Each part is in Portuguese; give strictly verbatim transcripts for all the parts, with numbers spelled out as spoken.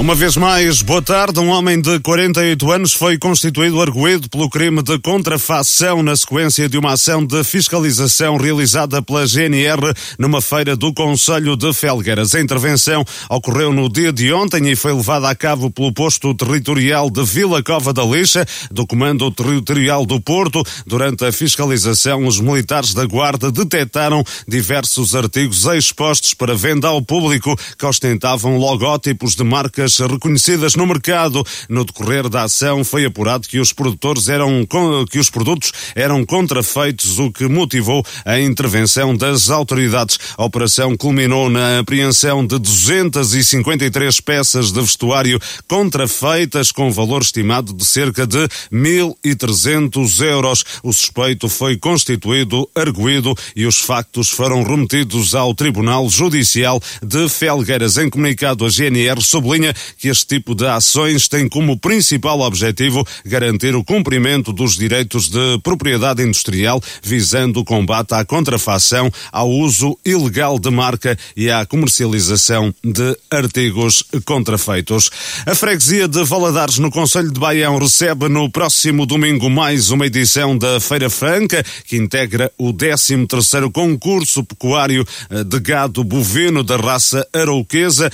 Uma vez mais, boa tarde. Um homem de quarenta e oito anos foi constituído arguido pelo crime de contrafação na sequência de uma ação de fiscalização realizada pela G N R numa feira do Concelho de Felgueiras. A intervenção ocorreu no dia de ontem e foi levada a cabo pelo posto territorial de Vila Cova da Lixa, do Comando Territorial do Porto. Durante a fiscalização, os militares da Guarda detectaram diversos artigos expostos para venda ao público que ostentavam logótipos de marcas reconhecidas no mercado. No decorrer da ação foi apurado que os produtores eram que os produtos eram contrafeitos, o que motivou a intervenção das autoridades. A operação culminou na apreensão de duzentas e cinquenta e três peças de vestuário contrafeitas com valor estimado de cerca de mil e trezentos euros. O suspeito foi constituído arguido e os factos foram remetidos ao Tribunal Judicial de Felgueiras. Em comunicado, a G N R sublinha que este tipo de ações tem como principal objetivo garantir o cumprimento dos direitos de propriedade industrial, visando o combate à contrafação, ao uso ilegal de marca e à comercialização de artigos contrafeitos. A freguesia de Valadares, no Concelho de Baião, recebe no próximo domingo mais uma edição da Feira Franca, que integra o décimo terceiro concurso pecuário de gado bovino da raça arauquesa.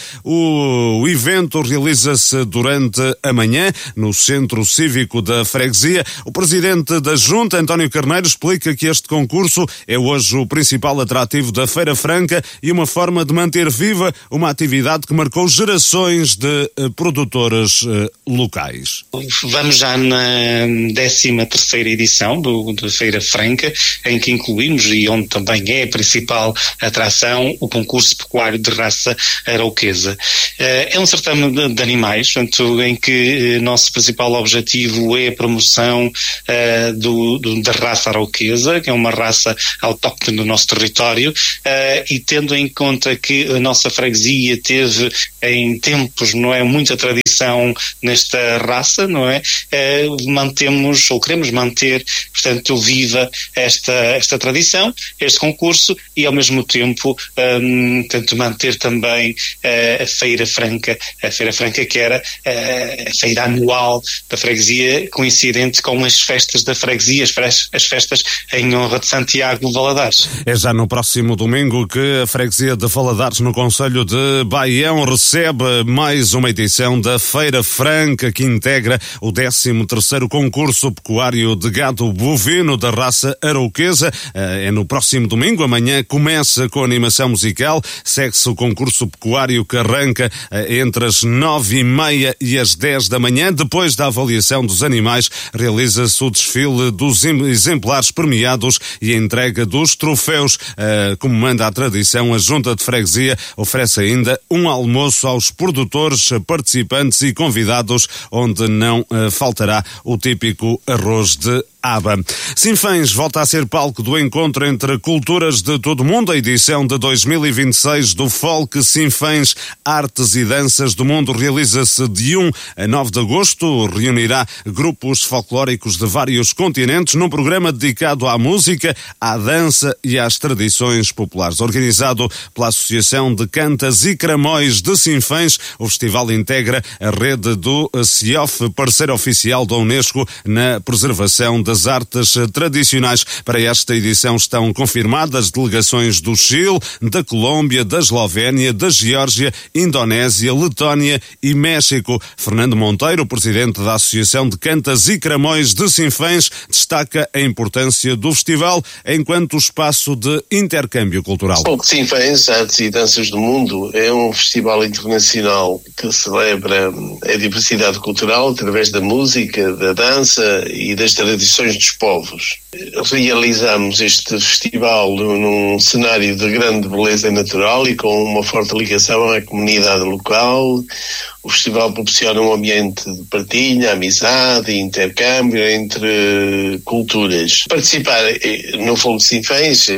O evento realiza-se durante a manhã no Centro Cívico da Freguesia. O presidente da Junta, António Carneiro, explica que este concurso é hoje o principal atrativo da Feira Franca e uma forma de manter viva uma atividade que marcou gerações de uh, produtores uh, locais. Vamos já na décima terceira edição do, da Feira Franca, em que incluímos, e onde também é a principal atração, o concurso pecuário de raça arauquesa. Uh, é um certame de, de animais, portanto, em que o uh, nosso principal objetivo é a promoção uh, do, do, da raça arauquesa, que é uma raça autóctone do nosso território, uh, e tendo em conta que a nossa freguesia teve em tempos, não é, muita tradição nesta raça, não é, uh, mantemos, ou queremos manter, portanto, viva esta, esta tradição, este concurso, e ao mesmo tempo, um, portanto, manter também uh, a Feira Franca, a Feira Franca que era uh, a feira anual da freguesia, coincidente com as festas da freguesia, as, as festas em honra de Santiago de Valadares. É já no próximo domingo que a freguesia de Valadares, no Concelho de Baião, recebe mais uma edição da Feira Franca, que integra o décimo terceiro concurso pecuário de gado bovino da raça arauquesa. É no próximo domingo. Amanhã começa com a animação musical, segue-se o concurso pecuário que arranca entre as nove e meia e as dez da manhã. Depois da avaliação dos animais, realiza-se o desfile dos exemplares premiados e a entrega dos troféus. Como manda a tradição, a Junta de Freguesia oferece ainda um almoço aos produtores, participantes e convidados, onde não faltará o típico arroz de aba. Sinfãs volta a ser palco do encontro entre culturas de todo o mundo. A edição de dois mil e vinte e seis do Folk Sinfãs Artes e Danças do Mundo realiza-se de um a nove de agosto. Reunirá grupos folclóricos de vários continentes num programa dedicado à música, à dança e às tradições populares. Organizado pela Associação de Cantas e Cramóis de Sinfãs, o festival integra a rede do C I O F, parceiro oficial da Unesco na preservação das artes tradicionais. Para esta edição estão confirmadas delegações do Chile, da Colômbia, da Eslovénia, da Geórgia, Indonésia, Letónia e México. Fernando Monteiro, presidente da Associação de Cantas e Cramóis de Sinfãs, destaca a importância do festival enquanto espaço de intercâmbio cultural. O Sinfãs Artes e Danças do Mundo é um festival internacional que celebra a diversidade cultural através da música, da dança e das tradições dos povos. Realizamos este festival num cenário de grande beleza natural e com uma forte ligação à comunidade local. O festival proporciona um ambiente de partilha, amizade e intercâmbio entre culturas. Participar no Folk Sinfãs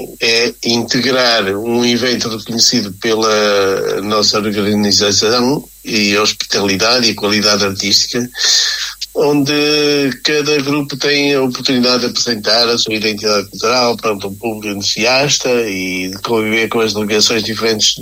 é integrar um evento reconhecido pela nossa organização e a hospitalidade e a qualidade artística, onde cada grupo tem a oportunidade de apresentar a sua identidade cultural perante um público entusiasta e de conviver com as delegações diferentes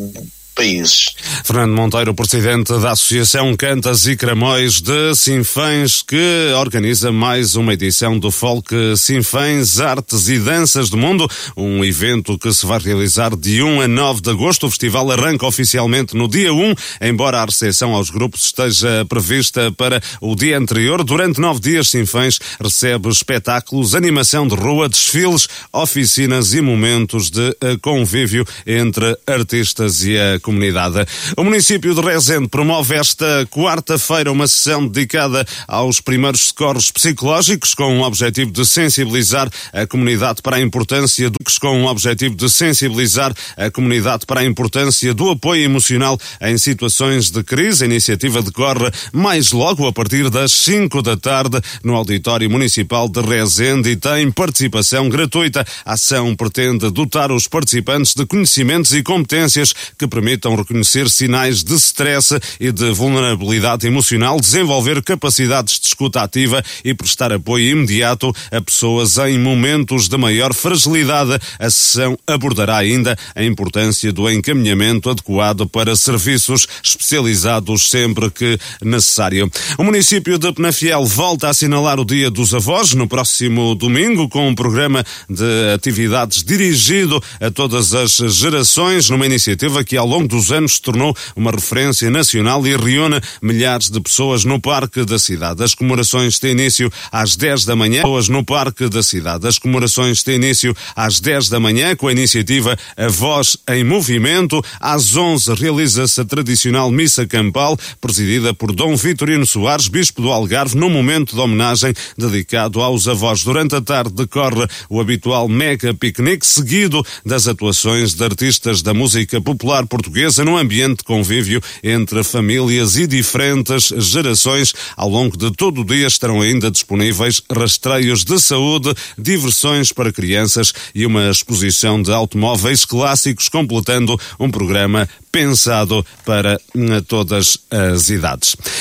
países. Fernando Monteiro, presidente da Associação Cantas e Cramóis de Sinfãs, que organiza mais uma edição do Folk Sinfãs Artes e Danças do Mundo, um evento que se vai realizar de um a nove de agosto. O festival arranca oficialmente no dia um, embora a recepção aos grupos esteja prevista para o dia anterior. Durante nove dias, Sinfãs recebe espetáculos, animação de rua, desfiles, oficinas e momentos de convívio entre artistas e a comunidade. O município de Rezende promove esta quarta-feira uma sessão dedicada aos primeiros socorros psicológicos, com o objetivo de sensibilizar a comunidade para a importância do com o objetivo de sensibilizar a comunidade para a importância do apoio emocional em situações de crise. A iniciativa decorre mais logo a partir das cinco da tarde no Auditório Municipal de Rezende e tem participação gratuita. A ação pretende dotar os participantes de conhecimentos e competências que permitam reconhecer sinais de stress e de vulnerabilidade emocional, desenvolver capacidades de escuta ativa e prestar apoio imediato a pessoas em momentos de maior fragilidade. A sessão abordará ainda a importância do encaminhamento adequado para serviços especializados sempre que necessário. O município de Penafiel volta a assinalar o Dia dos Avós no próximo domingo, com um programa de atividades dirigido a todas as gerações, numa iniciativa que ao longo dos anos se tornou uma referência nacional e reúne milhares de pessoas no Parque da Cidade. As comemorações têm início às dez da manhã. Pessoas no Parque da Cidade. As comemorações têm início às dez da manhã com a iniciativa A Voz em Movimento. Às onze realiza-se a tradicional missa campal, presidida por Dom Vitorino Soares, bispo do Algarve, num momento de homenagem dedicado aos avós. Durante a tarde decorre o habitual mega piquenique, seguido das atuações de artistas da música popular portuguesa num ambiente de convívio entre famílias e diferentes gerações. Ao longo de todo o dia estarão ainda disponíveis rastreios de saúde, diversões para crianças e uma exposição de automóveis clássicos, completando um programa pensado para todas as idades.